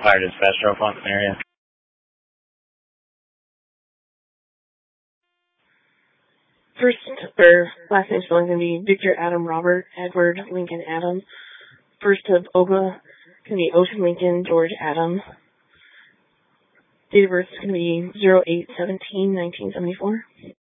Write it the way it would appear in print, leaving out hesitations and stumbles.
Fire dispatch, Row Fontaine area. Last name's going to be Victor Adam Robert Edward Lincoln Adam. First of Oga going to be Ocean Lincoln George Adam. Date of birth is going to be 08/17/1974.